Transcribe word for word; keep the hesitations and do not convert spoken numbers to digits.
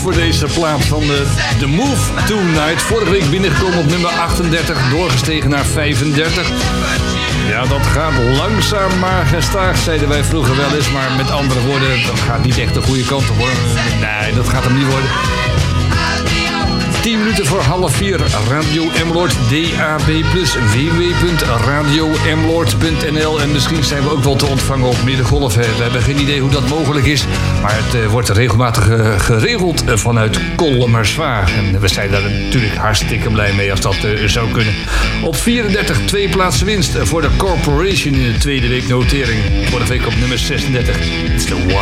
voor deze plaat van de The Move Tonight. Vorige week binnengekomen op nummer achtendertig, doorgestegen naar vijfendertig. Ja, dat gaat langzaam maar gestaag, zeiden wij vroeger wel eens. Maar met andere woorden, dat gaat niet echt de goede kant op worden. Nee, dat gaat hem niet worden. tien minuten voor half vier, Radio Emmeloord, D A B plus, w w w punt radio emmeloord punt n l. En misschien zijn we ook wel te ontvangen op middengolf. We hebben geen idee hoe dat mogelijk is. Maar het uh, wordt regelmatig uh, geregeld uh, vanuit Kolmerswaag. En we zijn daar natuurlijk hartstikke blij mee als dat uh, zou kunnen. Op vierendertig, twee plaatsen winst voor de Corporation in de tweede week notering. Vorige week op nummer zesendertig. It's the